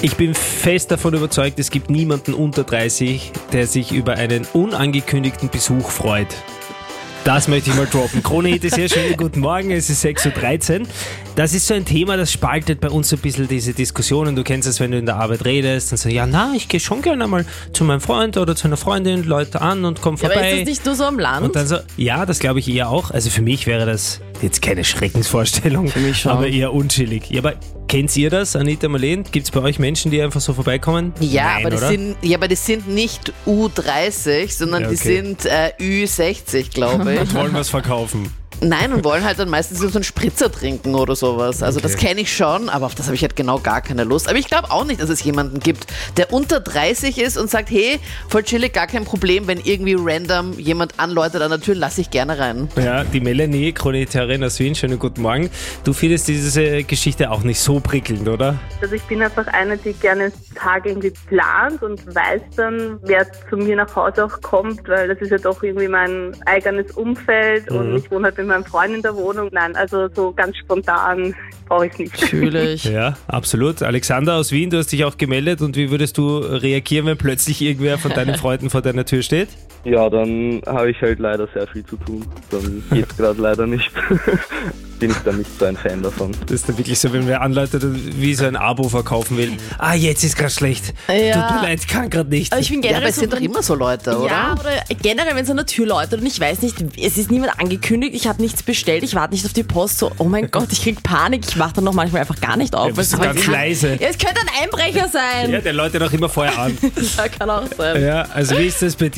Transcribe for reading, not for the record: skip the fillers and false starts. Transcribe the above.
Ich bin fest davon überzeugt, es gibt niemanden unter 30, der sich über einen unangekündigten Besuch freut. Das möchte ich mal droppen. Krone-Hit ist sehr schön. Guten Morgen, es ist 6.13 Uhr. Das ist so ein Thema, das spaltet bei uns so ein bisschen diese Diskussionen. Du kennst es, wenn du in der Arbeit redest und sagst, ich gehe schon gerne mal zu meinem Freund oder zu einer Freundin, Leute an und komm vorbei. Aber ist das nicht nur so am Land? Und dann so, ja, das glaube ich eher auch. Also für mich wäre das jetzt keine Schreckensvorstellung, Für mich schon. aber eher unchillig. Ja, aber kennt ihr das, Anita Marleen? Gibt es bei euch Menschen, die einfach so vorbeikommen? Ja, Nein, aber oder? die sind nicht U30, sondern Ja, die okay. sind Ü60, glaube ich. Und wollen was verkaufen. Nein, und wollen halt dann meistens so einen Spritzer trinken oder sowas. Also Okay. das kenne ich schon, aber auf das habe ich halt genau gar keine Lust. Aber ich glaube auch nicht, dass es jemanden gibt, der unter 30 ist und sagt, hey, voll chillig, gar kein Problem, wenn irgendwie random jemand anläutet an der Tür, lass ich gerne rein. Ja, die Melanie, Chronikerin aus Wien, schönen guten Morgen. Du findest diese Geschichte auch nicht so prickelnd, oder? Also ich bin einfach eine, die gerne Tage irgendwie plant und weiß dann, wer zu mir nach Hause auch kommt, weil das ist ja doch irgendwie mein eigenes Umfeld und ich wohne halt mit meinem Freund in der Wohnung. Nein, also so ganz spontan brauche ich es nicht. Natürlich. Ja, absolut. Alexander aus Wien, du hast dich auch gemeldet und wie würdest du reagieren, wenn plötzlich irgendwer von deinen Freunden vor deiner Tür steht? Ja, dann habe ich halt leider sehr viel zu tun. Dann geht's gerade leider nicht. Bin ich da nicht so ein Fan davon. Das ist dann wirklich so, wenn wer anläutet und wie so ein Abo verkaufen will. Jetzt ist gerade schlecht. Ja. Tut mir leid, kann gerade nicht. Aber ich bin Ja, generell aber es so, sind doch immer so Leute, oder? Ja, oder generell, wenn es an der Tür läutet und ich weiß nicht, es ist niemand angekündigt, ich habe nichts bestellt, ich warte nicht auf die Post, so, oh mein Gott, ich krieg Panik, ich mache dann noch manchmal einfach gar nicht auf. Ja, bist weil du es ganz kann- leise. Ja, es könnte ein Einbrecher sein. Ja, der läutet auch immer vorher an. Ja, kann auch sein. Ja, also wie ist das bei dir?